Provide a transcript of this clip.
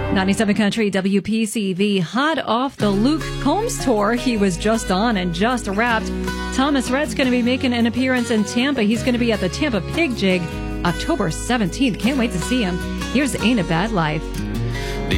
97 Country WPCV, hot off the Luke Combs tour he was just on and just wrapped. Thomas Rhett's going to be making an appearance in Tampa. He's going to be at the Tampa Pig Jig October 17th. Can't wait to see him. Here's Ain't a Bad Life.